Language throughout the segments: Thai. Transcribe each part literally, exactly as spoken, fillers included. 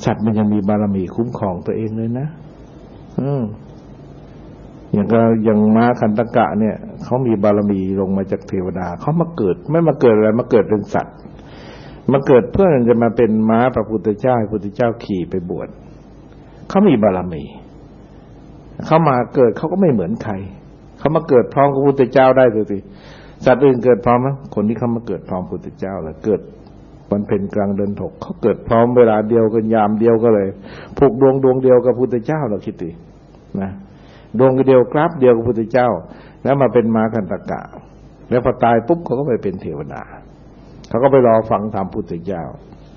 สัตว์มันยังมีบารมีคุ้มครองตัวเองเลยนะอืมอย่างก็อย่างม้าคันตกะเนี่ยเขามีบารมีลงมาจากเทวดาเขามาเกิดไม่มาเกิดอะไรมาเกิดเป็นสัตว์มาเกิดเพื่อจะมาเป็นม้าพระพุทธเจ้าพระพุทธเจ้าขี่ไปบวชเขามีบารมีเขามาเกิดเขาก็ไม่เหมือนใครเขามาเกิดพร้อมกับพระพุทธเจ้าได้เลยสิสัตว์อื่นเกิดพร้อมไหมคนที่เขามาเกิดพร้อมพระพุทธเจ้าแหละเกิดวันเพ็ญกลางเดือนหกเขาเกิดพร้อมเวลาเดียวกันยามเดียวก็เลยผูกดวงดวงเดียวกับพระพุทธเจ้าเราคิดดินะดวงเดียวกราฟเดียวกับพระพุทธเจ้าแล้วมาเป็นม้าคันตกะแล้วพอตายปุ๊บเขาก็ไปเป็นเทวดาเขาก็ไปรอฟังธรรมพุทธเจ้า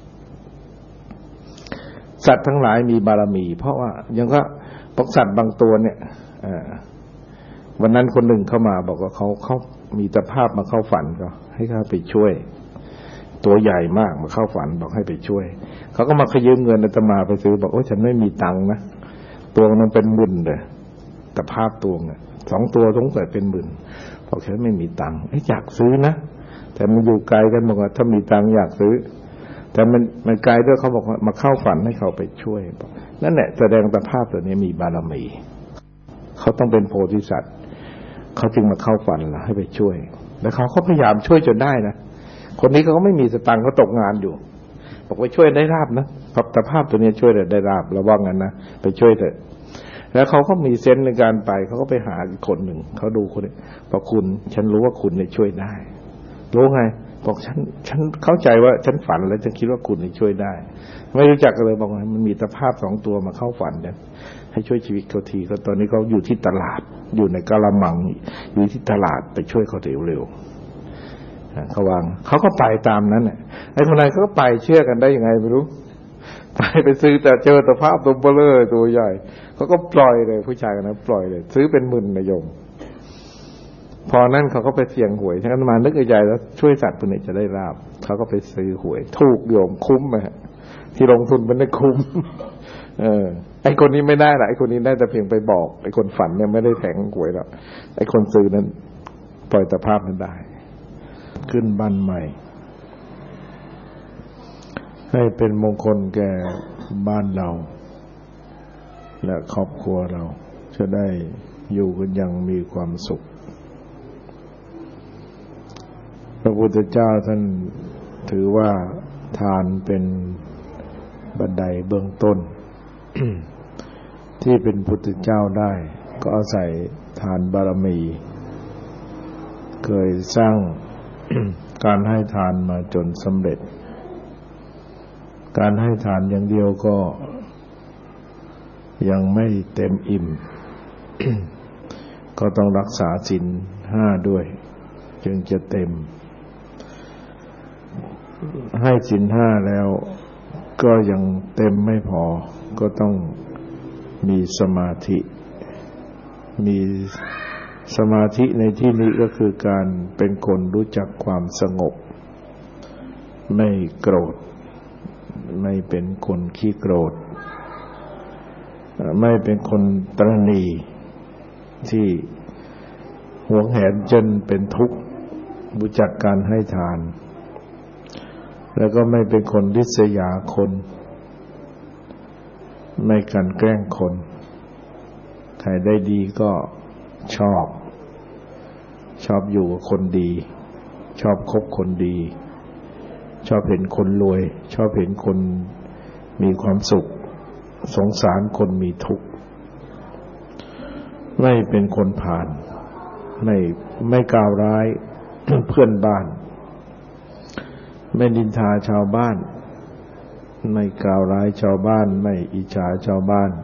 สัตว์ทั้งหลายมีบารมีเพราะว่ายังก็พวกสัตว์บางตัวเนี่ยวันนั้นคนหนึ่งเข้ามาบอกว่าเขาเขามีตภาพมาเข้าฝันก็ให้เขาไปช่วยตัวใหญ่มากมาเข้าฝันบอกให้ไปช่วยเขาก็มาขยืมเงินอาตมาไปซื้อบอกโอ้ฉันไม่มีตังค์นะตัวนั้นเป็นหมื่นเลยตภาพตัวเนี่ยสองตัวสงสัยเป็นหมื่นบอกฉันไม่มีตังค์อยากซื้อนะแต่มันอยู่ไกลกันบอกว่าถ้ามีตังค์อยากซื้อแต่มันมันไกลด้วยเขาบอกว่ามาเข้าฝันให้เขาไปช่วยบอกนั่นแหละแสดงตภาพตัวนี้มีบารมีเขาต้องเป็นโพธิสัตว์เขาจึงมาเข้าฝันล่ะให้ไปช่วยแล้วเขาเขาพยายามช่วยจนได้นะคนนี้เขาก็ไม่มีสตังค์เขาตกงานอยู่บอกไปช่วยได้ราบนะตภาพตัวนี้ช่วยได้ราบระวังกันนะไปช่วยเถอะแล้วเขาก็มีเซนส์ในการไปเขาก็ไปหาอีกคนหนึ่งเขาดูคนนี้บอกคุณฉันรู้ว่าคุณเนี่ยช่วยได้รู้ไงบอกฉันฉันเข้าใจว่าฉันฝันแล้วฉันคิดว่าคุณเนี่ยช่วยได้ไม่รู้จักกันเลยบอกว่ามันมีตภาพสองตัวมาเข้าฝันเนี่ยให้ช่วยชีวิตเขาทีก็ตอนนี้เขาอยู่ที่ตลาดอยู่ในกะละมังอยู่ที่ตลาดไปช่วยเขาเร็วๆเขาวางเขาก็ไปตามนั้นเนี่ยไอ้คนนั้นเขาก็ไปเชื่อกันได้ยังไงไม่รู้ไปไปซื้อแต่เจอตภาพตัวเบลอตัวใหญ่เขาก็ปล่อยเลยผู้ชายคนนั้นปล่อยเลยซื้อเป็นหมื่นนะโยมพอนั้นเขาก็ไปเสี่ยงหวยท่านมานึกในใจแล้วช่วยสัตว์ตัวนี้จะได้ราบเขาก็ไปซื้อหวยถูกโยมคุ้มไหมที่ลงทุนมันได้คุ้มเออไอ้คนนี้ไม่ได้หรอกไอ้คนนี้ได้แต่เพียงไปบอกไอ้คนฝันเนี่ยไม่ได้แทงหวยหรอกไอ้คนซื้อนั้นปล่อยตภาพนั้นได้ขึ้นบ้านใหม่ให้เป็นมงคลแก่บ้านเราและครอบครัวเราจะได้อยู่กันอย่างมีความสุขพระพุทธเจ้าท่านถือว่าทานเป็นบันไดเบื้องต้น ที่เป็นพุทธเจ้าได้ก็อาศัยทานบารมีเคยสร้าง การให้ทานมาจนสำเร็จการให้ทานอย่างเดียวก็ยังไม่เต็มอิ่ม ก็ต้องรักษาศีลห้าด้วยจึงจะเต็มให้ศีลห้าแล้วก็ยังเต็มไม่พอก็ต้องมีสมาธิมีสมาธิในที่นี้ก็คือการเป็นคนรู้จักความสงบไม่โกรธไม่เป็นคนขี้โกรธไม่เป็นคนตระหนี่ที่หวงแหนจนเป็นทุกข์รู้จักการให้ทานแล้วก็ไม่เป็นคนริษยาคนไม่กลั่นแกล้งคนใครได้ดีก็ชอบชอบอยู่กับคนดีชอบคบคนดีชอบเห็นคนรวยชอบเห็นคนมีความสุขสงสารคนมีทุกข์ไม่เป็นคนผ่านไม่ไม่กล่าวร้าย เพื่อนบ้านไม่นินทาชาวบ้านไม่กล่าวร้ายชาวบ้านไม่อิจฉาชาวบ้าน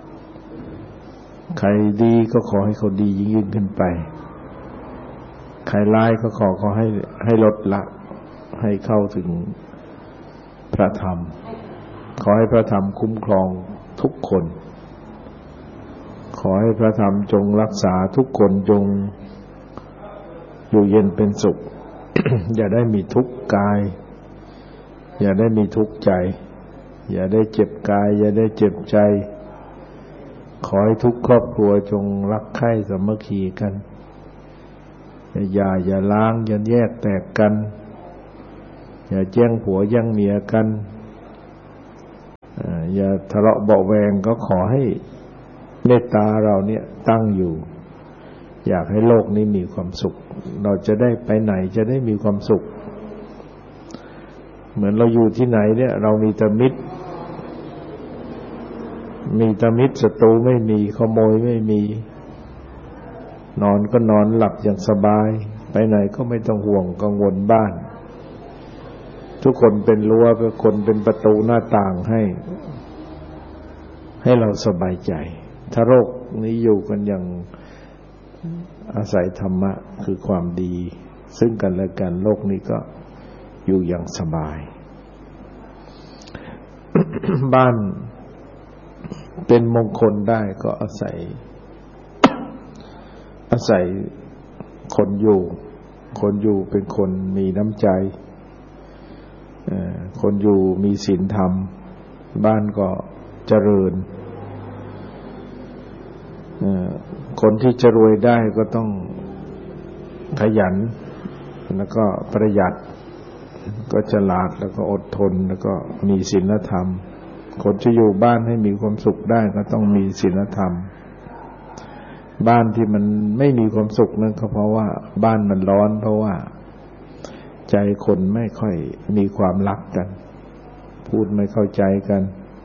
ใครดีก็ขอให้เขาดียิ่งขึ้นไปใครร้ายก็ขอเขาให้ให้ลดละให้เข้าถึงพระธรรมขอให้พระธรรมคุ้มครองทุกคนขอให้พระธรรมจงรักษาทุกคนจงอยู่เย็นเป็นสุข อย่าได้มีทุกข์กายอย่าได้มีทุกข์ใจอย่าได้เจ็บกายอย่าได้เจ็บใจขอให้ทุกครอบครัวจงรักใคร่สามัคคีกันอย่าอย่าล้างอย่าแยกแตกกันอย่าแย่งผัวแย่งเมียกันอย่าทะเลาะเบาะแวงก็ขอให้เมตตาเราเนี่ยตั้งอยู่อยากให้โลกนี้มีความสุขเราจะได้ไปไหนจะได้มีความสุขเหมือนเราอยู่ที่ไหนเนี่ยเรามีแต่มิตรมีแต่มิตรศัตรูไม่มีขโมยไม่มีนอนก็นอนหลับอย่างสบายไปไหนก็ไม่ต้องห่วงกังวลบ้านทุกคนเป็นรั้วเป็นคนเป็นประตูหน้าต่างให้ให้เราสบายใจถ้าโลกนี้อยู่กันอย่างอาศัยธรรมะคือความดีซึ่งกันและกันโลกนี้ก็อยู่อย่างสบาย บ้านเป็นมงคลได้ก็อาศัยอาศัยคนอยู่คนอยู่เป็นคนมีน้ำใจคนอยู่มีศีลธรรมบ้านก็เจริญคนที่จะรวยได้ก็ต้องขยันแล้วก็ประหยัดก็ฉลาดแล้วก็อดทนแล้วก็มีศีลธรรมคนที่อยู่บ้านให้มีความสุขได้ก็ต้องมีศีลธรรมบ้านที่มันไม่มีความสุขนั่นก็เพราะว่าบ้านมันร้อนเพราะว่าใจคนไม่ค่อยมีความรักกันพูดไม่เข้าใจกัน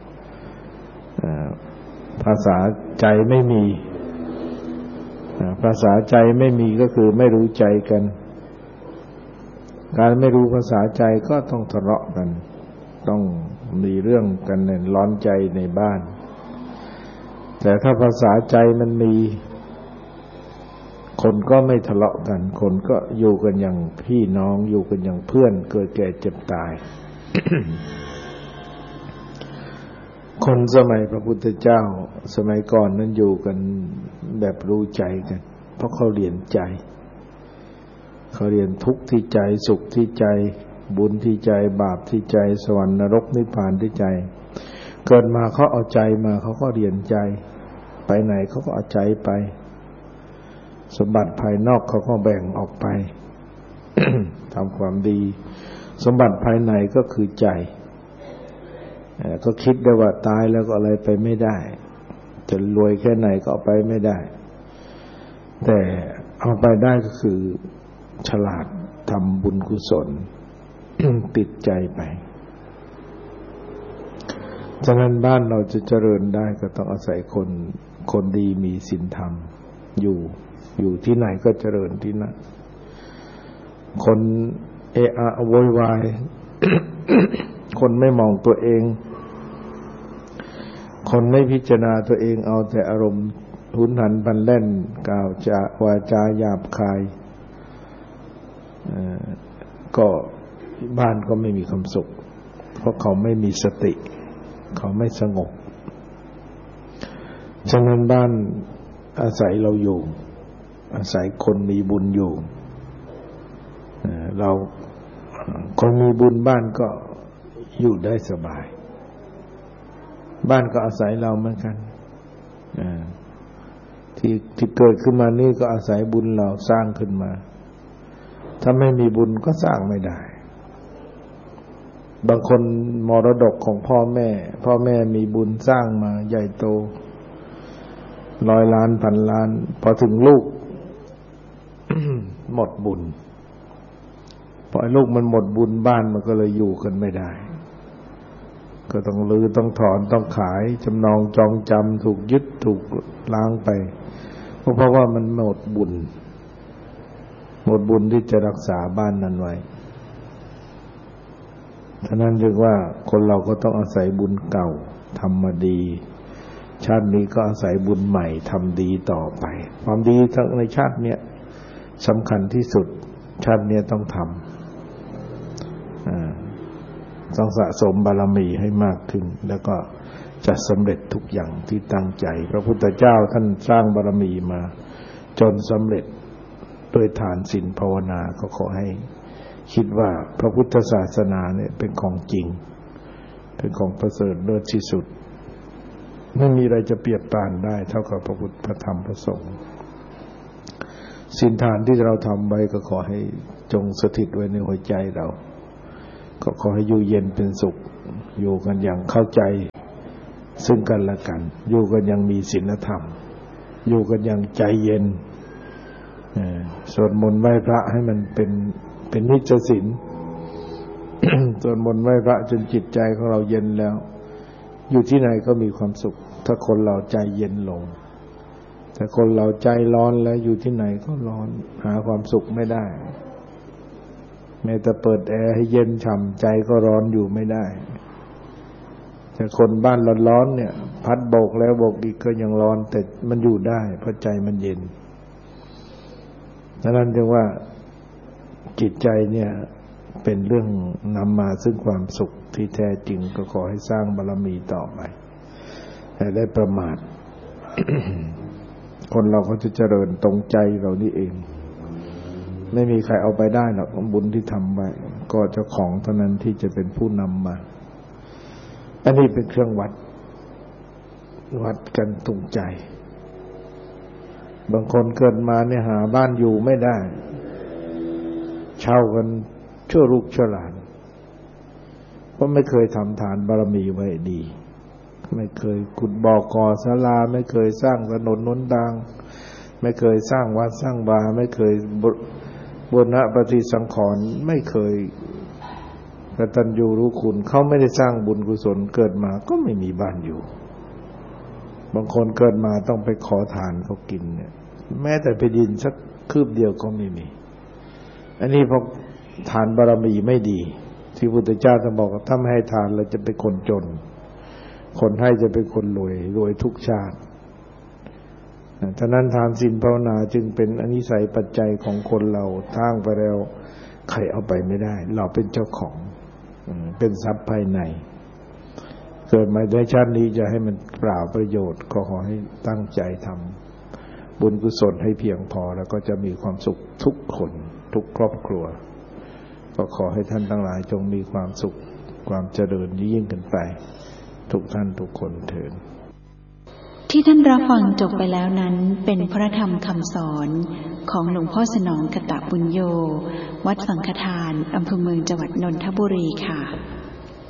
ภาษาใจไม่มีภาษาใจไม่มีก็คือไม่รู้ใจกันการไม่รู้ภาษาใจก็ต้องทะเลาะกันต้องมีเรื่องกันเนี่ยร้อนใจในบ้านแต่ถ้าภาษาใจมันมีคนก็ไม่ทะเลาะกันคนก็อยู่กันอย่างพี่น้องอยู่กันอย่างเพื่อนเกิดแก่เจ็บตาย คนสมัยพระพุทธเจ้าสมัยก่อนนั้นอยู่กันแบบรู้ใจกันเพราะเขาเรียนใจเขาเรียนทุกข์ที่ใจสุขที่ใจบุญที่ใจบาปที่ใจสวรรค์นรกนิพพานที่ใจเกิดมาเขาเอาใจมาเขาก็เรียนใจไปไหนเขาก็เอาใจไปสมบัติภายนอกเขาก็แบ่งออกไป ทำความดีสมบัติภายในก็คือใจก็คิดได้ว่าตายแล้วก็อะไรไปไม่ได้จะรวยแค่ไหนก็เอาไปไม่ได้แต่เอาไปได้ก็คือฉลาดทำบุญกุศล ติดใจไปฉะนั้นบ้านเราจะเจริญได้ก็ต้องอาศัยคนคนดีมีศีลธรรมอยู่อยู่ที่ไหนก็เจริญที่นั่นคนเอะอะโวยวาย คนไม่มองตัวเองคนไม่พิจารณาตัวเองเอาแต่อารมณ์หุนหันพลันแล่นกล่าวจาวาจาหยาบคายก็บ้านก็ไม่มีความสุขเพราะเขาไม่มีสติเขาไม่สงบฉะนั้นบ้านอาศัยเราอยู่อาศัยคนมีบุญอยู่เราคนมีบุญบ้านก็อยู่ได้สบายบ้านก็อาศัยเราเหมือนกันที่ที่เกิดขึ้นมานี่ก็อาศัยบุญเราสร้างขึ้นมาถ้าไม่มีบุญก็สร้างไม่ได้บางคนมรดกของพ่อแม่พ่อแม่มีบุญสร้างมาใหญ่โตร้อยล้านพันล้านพอถึงลูก หมดบุญพอไอ้ลูกมันหมดบุญบ้านมันก็เลยอยู่กันไม่ได้ก็ต้องรื้อต้องถอนต้องขายจำนองจองจำถูกยึดถูกล้างไปเพราะว่ามันหมดบุญหมดบุญที่จะรักษาบ้านนั้นไว้ฉะนั้นจึงว่าคนเราก็ต้องอาศัยบุญเก่าทำมาดีชาตินี้ก็อาศัยบุญใหม่ทำดีต่อไปความดีทั้งในชาติเนี้ยสำคัญที่สุดชาติเนี้ยต้องทำอ่าต้องสะสมบารมีให้มากขึ้นแล้วก็จะสำเร็จทุกอย่างที่ตั้งใจพระพุทธเจ้าท่านสร้างบารมีมาจนสำเร็จด้วยทานศีลภาวนาก็ขอให้คิดว่าพระพุทธศาสนาเนี่ยเป็นของจริงเป็นของประเสริฐเลิศที่สุดไม่มีอะไรจะเปรียบปานได้เท่ากับพระพุทธพระธรรมพระสงฆ์ศีลทานที่เราทำไว้ก็ขอให้จงสถิตไว้ในหัวใจเราก็ขอให้อยู่เย็นเป็นสุขอยู่กันอย่างเข้าใจซึ่งกันและกันอยู่กันยังมีศีลธรรมอยู่กันยังใจเย็นสวดมนต์ไหว้พระให้มันเป็นเป็นนิจศีล สวดมนต์ไหว้พระจนจิตใจของเราเย็นแล้วอยู่ที่ไหนก็มีความสุขถ้าคนเราใจเย็นลงแต่คนเราใจร้อนแล้วอยู่ที่ไหนก็ร้อนหาความสุขไม่ได้แม้แต่เปิดแอร์ให้เย็นฉ่ำใจก็ร้อนอยู่ไม่ได้แต่คนบ้านร้อนๆเนี่ยพัดโบกแล้วโบกอีกก็ยังร้อนแต่มันอยู่ได้เพราะใจมันเย็นดังนั้นจึงว่าจิตใจเนี่ยเป็นเรื่องนำมาซึ่งความสุขที่แท้จริงก็ขอให้สร้างบารมีต่อไปให้ได้ประมาท คนเราเขาจะเจริญตรงใจเรานี่เองไม่มีใครเอาไปได้หรอกบุญที่ทำไว้ก็เจ้าของเท่านั้นที่จะเป็นผู้นำมาอันนี้เป็นเครื่องวัดวัดกันตรงใจบางคนเกิดมาเนี่ยหาบ้านอยู่ไม่ได้เช่ากันชั่วลูกชั่วหลานเพราะไม่เคยทำทานบารมีไว้ดีไม่เคยขุดบ่อก่อศาลาไม่เคยสร้างถนนหนทางไม่เคยสร้างวัดสร้างวาไม่เคยบูรณะปฏิสังขรณ์ไม่เคยกตัญญูรู้คุณเขาไม่ได้สร้างบุญกุศลเกิดมาก็ไม่มีบ้านอยู่บางคนเกิดมาต้องไปขอทานเขากินเนี่ยแม้แต่แผ่นดินสักคืบเดียวก็ไม่มีอันนี้เพราะทานบารมีไม่ดีที่พุทธเจ้าท่านบอกว่าถ้าไม่ให้ทานเราจะเป็นคนจนคนให้จะเป็นคนรวยรวยทุกชาติฉะนั้นทานศีลภาวนาจึงเป็นอนิสัยปัจจัยของคนเราทางไปแล้วใครเอาไปไม่ได้เราเป็นเจ้าของเป็นทรัพย์ภายในเกิดมาในชาตินี้จะให้มันเปล่าประโยชน์ก็ขอให้ตั้งใจทำบุญกุศลให้เพียงพอแล้วก็จะมีความสุขทุกคนทุกครอบครัวก็ขอให้ท่านทั้งหลายจงมีความสุขความเจริญยิ่งขึ้นไปทุกท่านทุกคนเถิดที่ท่านรับฟังจบไปแล้วนั้นเป็นพระธรรมคำสอนของหลวงพ่อสนองกตบุญโยวัดสังฆทานอำเภอเมืองจังหวัดนนทบุรีค่ะ